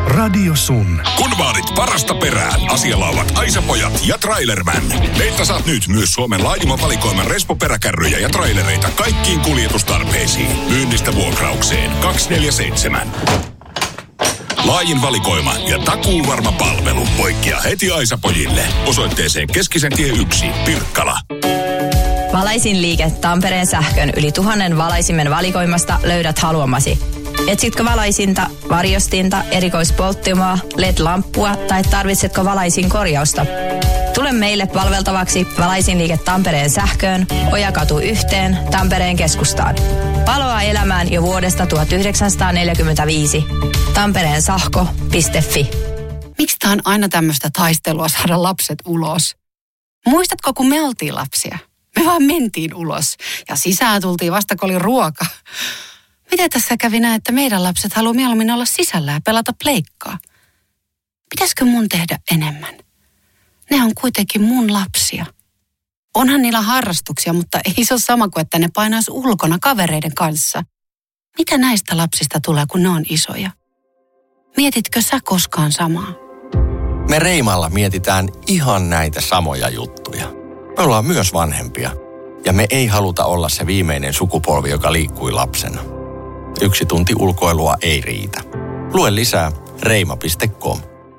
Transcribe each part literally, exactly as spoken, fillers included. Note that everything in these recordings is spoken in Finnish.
Radio Sun. Kun vaadit parasta perään, asialla ovat Aisa-pojat ja Trailerman. Meiltä saat nyt myös Suomen laajimman valikoiman Respo-peräkärryjä ja trailereita kaikkiin kuljetustarpeisiin. Myynnistä vuokraukseen kaksi neljä seitsemän. Laajin valikoima ja takuuvarma palvelu. Poikkea heti Aisa-pojille. Osoitteeseen Keskisentie yksi, Pirkkala. Valaisin liike Tampereen sähkön yli tuhannen valaisimen valikoimasta löydät haluamasi. Etsitkö valaisinta, varjostinta, erikoispolttimoa, L E D-lamppua tai tarvitsetko valaisin korjausta? Tule meille palveltavaksi Valaisin liike Tampereen sähköön, Ojakatu yhteen, Tampereen keskustaan. Valoa elämään jo vuodesta tuhatyhdeksänsataaneljäkymmentäviisi. Tampereen sähkö piste fi. Miksi tää on aina tämmöistä taistelua saada lapset ulos? Muistatko, kun me oltiin lapsia? Me vaan mentiin ulos ja sisään tultiin vasta, kun oli ruoka. Miten tässä kävi näin, että meidän lapset haluaa mieluummin olla sisällä ja pelata pleikkaa? Pitäisikö mun tehdä enemmän? Ne on kuitenkin mun lapsia. Onhan niillä harrastuksia, mutta ei se ole sama kuin, että ne painaisi ulkona kavereiden kanssa. Mitä näistä lapsista tulee, kun ne on isoja? Mietitkö sä koskaan samaa? Me Reimalla mietitään ihan näitä samoja juttuja. Me ollaan myös vanhempia. Ja me ei haluta olla se viimeinen sukupolvi, joka liikkui lapsena. Yksi tunti ulkoilua ei riitä. Lue lisää reima piste com.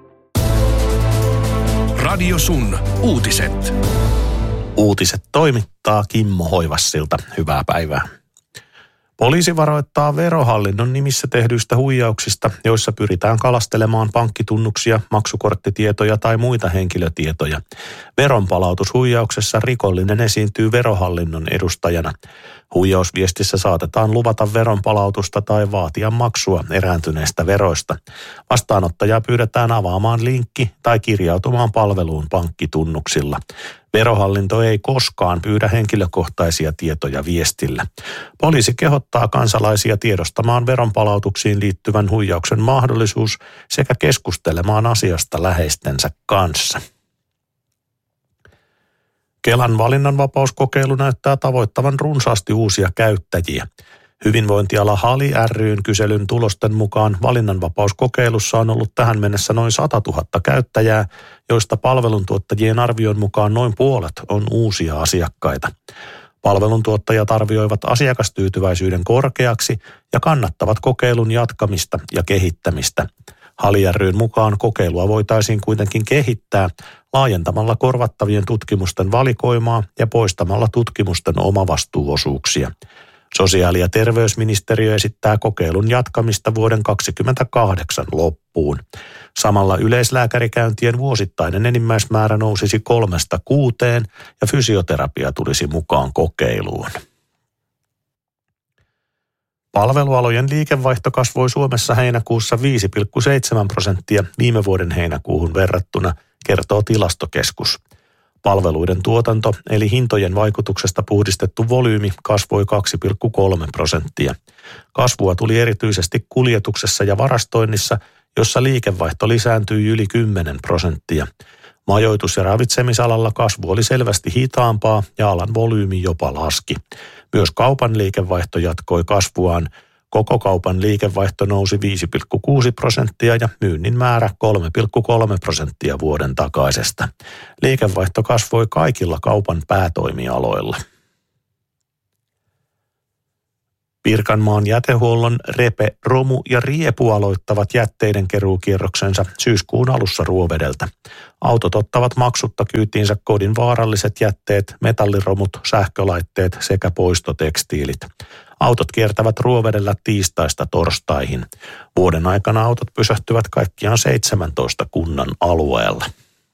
Radio Sun uutiset. Uutiset toimittaa Kimmo Hoivassilta. Hyvää päivää. Poliisi varoittaa Verohallinnon nimissä tehdyistä huijauksista, joissa pyritään kalastelemaan pankkitunnuksia, maksukorttitietoja tai muita henkilötietoja. Veronpalautushuijauksessa rikollinen esiintyy Verohallinnon edustajana. Huijausviestissä saatetaan luvata veronpalautusta tai vaatia maksua erääntyneistä veroista. Vastaanottajaa pyydetään avaamaan linkki tai kirjautumaan palveluun pankkitunnuksilla. Verohallinto ei koskaan pyydä henkilökohtaisia tietoja viestillä. Poliisi kehottaa kansalaisia tiedostamaan veronpalautuksiin liittyvän huijauksen mahdollisuus sekä keskustelemaan asiasta läheistensä kanssa. Kelan valinnanvapauskokeilu näyttää tavoittavan runsaasti uusia käyttäjiä. Hyvinvointiala Hali ry:n kyselyn tulosten mukaan valinnanvapauskokeilussa on ollut tähän mennessä noin sata tuhatta käyttäjää, joista palveluntuottajien arvion mukaan noin puolet on uusia asiakkaita. Palveluntuottajat arvioivat asiakastyytyväisyyden korkeaksi ja kannattavat kokeilun jatkamista ja kehittämistä. Hali ry:n mukaan kokeilua voitaisiin kuitenkin kehittää laajentamalla korvattavien tutkimusten valikoimaa ja poistamalla tutkimusten omavastuuosuuksia. Sosiaali- ja terveysministeriö esittää kokeilun jatkamista vuoden kaksikymmentäkahdeksan loppuun. Samalla yleislääkärikäyntien vuosittainen enimmäismäärä nousisi kolmesta kuuteen ja fysioterapia tulisi mukaan kokeiluun. Palvelualojen liikevaihto kasvoi Suomessa heinäkuussa viisi pilkku seitsemän prosenttia viime vuoden heinäkuuhun verrattuna, kertoo Tilastokeskus. Palveluiden tuotanto eli hintojen vaikutuksesta puhdistettu volyymi kasvoi kaksi pilkku kolme prosenttia. Kasvua tuli erityisesti kuljetuksessa ja varastoinnissa, jossa liikevaihto lisääntyi yli kymmenen prosenttia. Majoitus- ja ravitsemisalalla kasvu oli selvästi hitaampaa ja alan volyymi jopa laski. Myös kaupan liikevaihto jatkoi kasvuaan. Koko kaupan liikevaihto nousi viisi pilkku kuusi prosenttia ja myynnin määrä kolme pilkku kolme prosenttia vuoden takaisesta. Liikevaihto kasvoi kaikilla kaupan päätoimialoilla. Pirkanmaan jätehuollon Repe, Romu ja Riepu aloittavat jätteiden keruukierroksensa syyskuun alussa Ruovedeltä. Autot ottavat maksutta kyytiinsä kodin vaaralliset jätteet, metalliromut, sähkölaitteet sekä poistotekstiilit. Autot kiertävät Ruovedellä tiistaista torstaihin. Vuoden aikana autot pysähtyvät kaikkiaan seitsemäntoista kunnan alueella.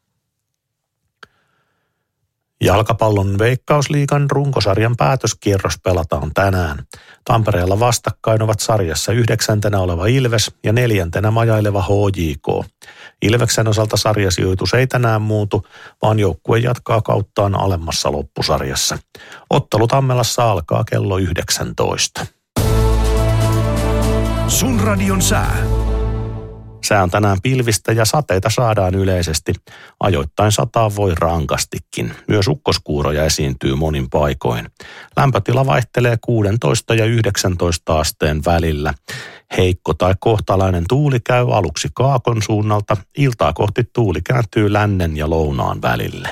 Jalkapallon Veikkausliigan runkosarjan päätöskierros pelataan tänään. Tampereella vastakkain ovat sarjassa yhdeksäntenä oleva Ilves ja neljäntenä majaileva H J K. Ilveksen osalta sarjasijoitus ei tänään muutu, vaan joukkue jatkaa kauttaan alemmassa loppusarjassa. Ottelu Tammelassa alkaa kello yhdeksäntoista. Sun radion sää. Sää on tänään pilvistä ja sateita saadaan yleisesti. Ajoittain sataa voi rankastikin. Myös ukkoskuuroja esiintyy monin paikoin. Lämpötila vaihtelee kuusitoista ja yhdeksäntoista asteen välillä. Heikko tai kohtalainen tuuli käy aluksi kaakon suunnalta. Iltaa kohti tuuli kääntyy lännen ja lounaan välille.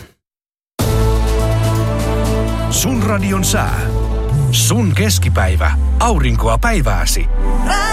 Sun radion sää. Sun keskipäivä. Aurinkoa päivääsi.